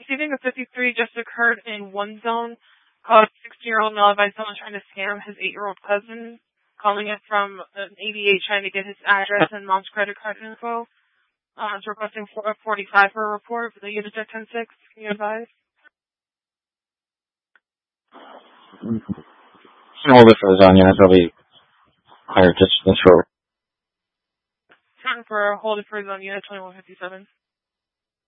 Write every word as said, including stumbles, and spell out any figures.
Receiving a fifty-three just occurred in one zone. Called sixteen-year-old male advised someone trying to scam his eight-year-old cousin, calling it from an eighty-eight trying to get his address and mom's credit card info. Uh, it's requesting forty-five for a report for the unit at ten six. Can you advise? Hold it for the zone unit. It'll be higher distance for. Time for hold it for zone unit twenty-one fifty-seven.